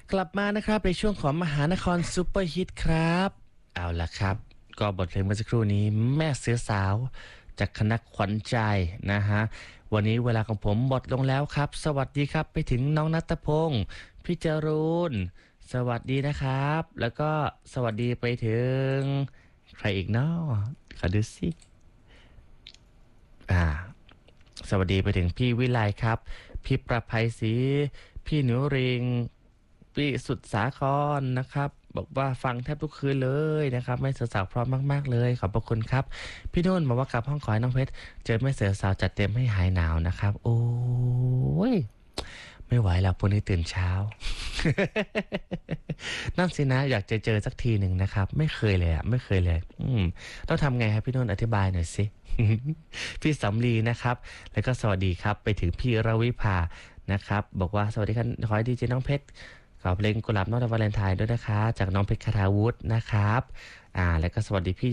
กลับมานะครับในช่วงของมหานครซูเปอร์ฮิตครับเอาละครับก็บทเพลงเมื่อสักครู่นี้แม่เสือสาวจากคณะขวัญใจนะฮะวันนี้เวลาของผมหมดลงแล้วครับสวัสดีครับไปถึงน้องนัตพงศ์พี่จรูนสวัสดีนะครับแล้วก็สวัสดีไปถึงใครอีกเนาะขอดูสิอ่าสวัสดีไปถึงพี่วิไลครับพี่ประภัยศรีพี่หนูริง พี่สุดสาครนะครับบอกว่าฟังแทบทุกคืนเลยนะครับไม่เสือสาวพร้อมมากๆเลยขอบพระคุณครับพี่นุ่นบอกว่ากลับห้องขอให้น้องเพชรเจอแม่เสือสาวจัดเต็มให้หายหนาวนะครับโอ้ยไม่ไหวแล้วพรุ่งนี้ตื่นเช้านั่นสินะอยากจะเจอสักทีหนึ่งนะครับไม่เคยเลยอ่ะไม่เคยเลยต้องทำไงครับพี่นุ่นอธิบายหน่อยสิพี่สำลีนะครับแล้วก็สวัสดีครับไปถึงพี่รวิภานะครับบอกว่าสวัสดีครับขอให้ดีเจน้องเพชร ขอเพลงกุหลาบนอกจากวาเลนไทน์ด้วยนะคะจากน้องเพชรคทาวุฒินะครับแล้วก็สวัสดีพี่